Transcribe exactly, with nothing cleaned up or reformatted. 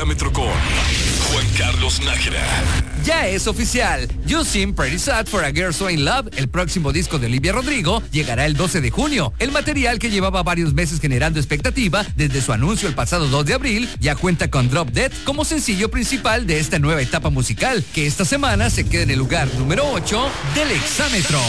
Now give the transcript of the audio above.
Exámetro con Juan Carlos Nájera. Ya es oficial. You Seem Pretty Sad for a Girl So In Love, el próximo disco de Olivia Rodrigo, llegará el doce de junio. El material, que llevaba varios meses generando expectativa desde su anuncio el pasado dos de abril, ya cuenta con Drop Dead como sencillo principal de esta nueva etapa musical, que esta semana se queda en el lugar número ocho del Exámetro.